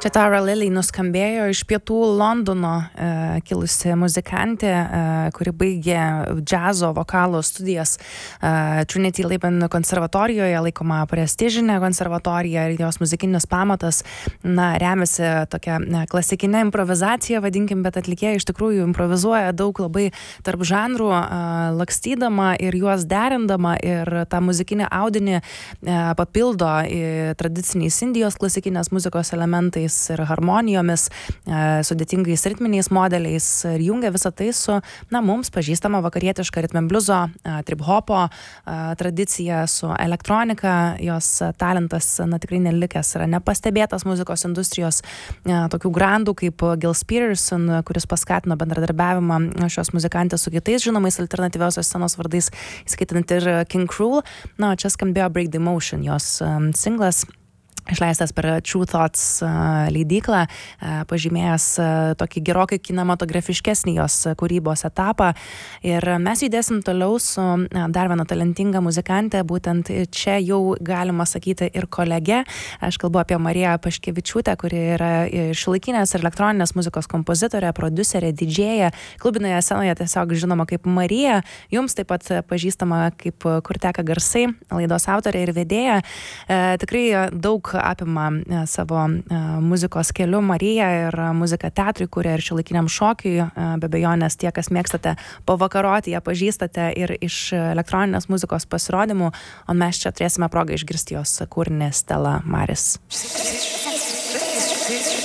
Čia Tara Lilly nuskambėjo iš pietų Londono kilusi muzikantė, kuri baigė džiazo vokalo studijas Trinity Laban konservatorijoje, laikoma prestižinė konservatorija, ir jos muzikinis pamatas remiasi tokia klasikinė improvizacija, vadinkim, bet atlikėja iš tikrųjų improvizuoja daug labai tarp žanrų, lakstydama ir juos derindama, ir tą muzikinį audinį papildo tradiciniais Indijos klasikinės muzikos elementais ir harmonijomis, sudėtingais ritminiais modeliais, ir jungia visą tai su mums pažįstama vakarietiška ritm and bliuzo, trip-hopo tradicija, su elektronika. Jos talentas tikrai nelikęs yra nepastebėtas muzikos industrijos tokių grandų kaip Gil Peterson, kuris paskatino bendradarbiavimą šios muzikantės su kitais žinomais alternatyviosios scenos vardais, įskaitant ir King Krul. Čia skambėjo Break the Motion, jos singlas, išleistas per True Thoughts leidyklą, pažymėjęs tokį gerokai kinematografiškesnį jos kūrybos etapą. Ir mes judėsim toliau su dar viena talentinga muzikantė, būtent čia jau galima sakyti ir kolegė. Aš kalbu apie Mariją Paškevičiūtę, kuri yra šiuolaikinės ir elektroninės muzikos kompozitorė, prodiuserė, didžėja. Klubinėje scenoje tiesiog žinoma kaip Marija, jums taip pat pažįstama kaip Kur teka garsai, laidos autorė ir vedėja. Tikrai daug apima savo muzikos keliu Marija, ir muziką teatrui kuria, ir šiuolaikiniam šokiui. Be abejonės tie, kas mėgstate pavakaroti, ją pažįstate ir iš elektroninės muzikos pasirodymų, o mes čia turėsime progą išgirsti jos kūrinį Stella Maris.